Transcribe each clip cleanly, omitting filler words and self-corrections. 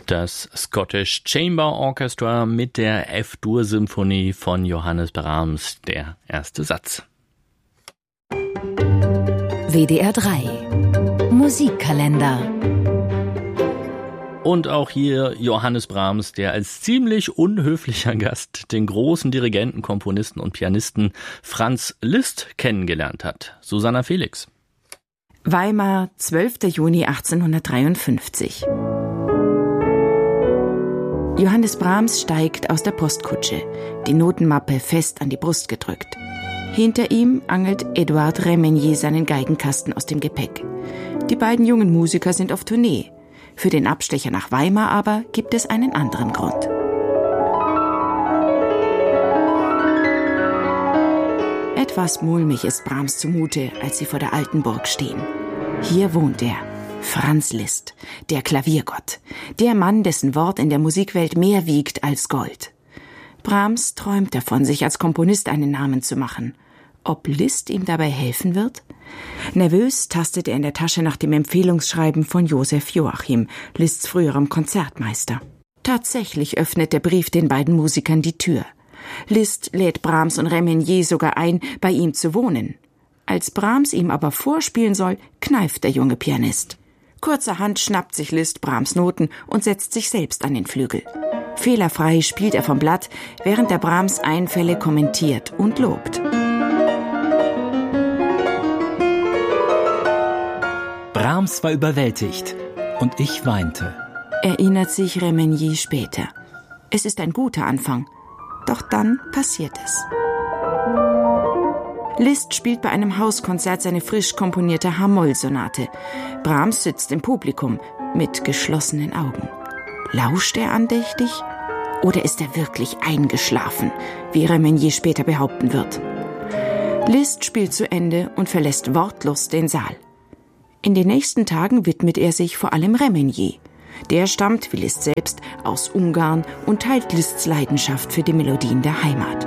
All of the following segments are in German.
Das Scottish Chamber Orchestra mit der F-Dur-Symphonie von Johannes Brahms, der erste Satz. WDR 3 Musikkalender. Und auch hier Johannes Brahms, der als ziemlich unhöflicher Gast den großen Dirigenten, Komponisten und Pianisten Franz Liszt kennengelernt hat. Susanna Felix. Weimar, 12. Juni 1853. Johannes Brahms steigt aus der Postkutsche, die Notenmappe fest an die Brust gedrückt. Hinter ihm angelt Edouard Remenyi seinen Geigenkasten aus dem Gepäck. Die beiden jungen Musiker sind auf Tournee. Für den Abstecher nach Weimar aber gibt es einen anderen Grund. Etwas mulmig ist Brahms zumute, als sie vor der alten Burg stehen. Hier wohnt er, Franz Liszt, der Klaviergott, der Mann, dessen Wort in der Musikwelt mehr wiegt als Gold. Brahms träumt davon, sich als Komponist einen Namen zu machen. Ob Liszt ihm dabei helfen wird? Nervös tastet er in der Tasche nach dem Empfehlungsschreiben von Josef Joachim, Liszts früherem Konzertmeister. Tatsächlich öffnet der Brief den beiden Musikern die Tür. Liszt lädt Brahms und Remenyi sogar ein, bei ihm zu wohnen. Als Brahms ihm aber vorspielen soll, kneift der junge Pianist. Kurzerhand schnappt sich Liszt Brahms Noten und setzt sich selbst an den Flügel. Fehlerfrei spielt er vom Blatt, während der Brahms Einfälle kommentiert und lobt. Brahms war überwältigt und ich weinte, erinnert sich Remenyi später. Es ist ein guter Anfang, doch dann passiert es. Liszt spielt bei einem Hauskonzert seine frisch komponierte H-Moll-Sonate. Brahms sitzt im Publikum mit geschlossenen Augen. Lauscht er andächtig oder ist er wirklich eingeschlafen, wie Remenyi später behaupten wird? Liszt spielt zu Ende und verlässt wortlos den Saal. In den nächsten Tagen widmet er sich vor allem Remenyi. Der stammt, wie Liszt selbst, aus Ungarn und teilt Liszts Leidenschaft für die Melodien der Heimat.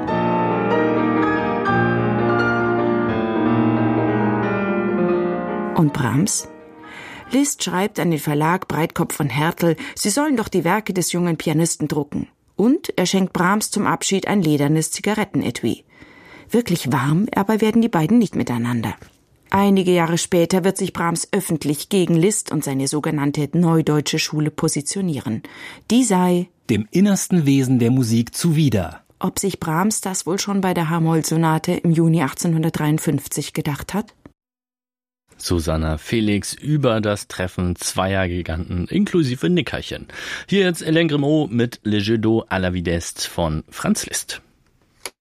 Und Brahms? Liszt schreibt an den Verlag Breitkopf von Hertel, sie sollen doch die Werke des jungen Pianisten drucken. Und er schenkt Brahms zum Abschied ein ledernes Zigarettenetui. Wirklich warm aber werden die beiden nicht miteinander. Einige Jahre später wird sich Brahms öffentlich gegen Liszt und seine sogenannte Neudeutsche Schule positionieren. Die sei dem innersten Wesen der Musik zuwider. Ob sich Brahms das wohl schon bei der H-Moll-Sonate im Juni 1853 gedacht hat? Susanna Felix über das Treffen zweier Giganten inklusive Nickerchen. Hier jetzt Hélène Grimaud mit Le Jeu d'eau à la Vitesse von Franz Liszt.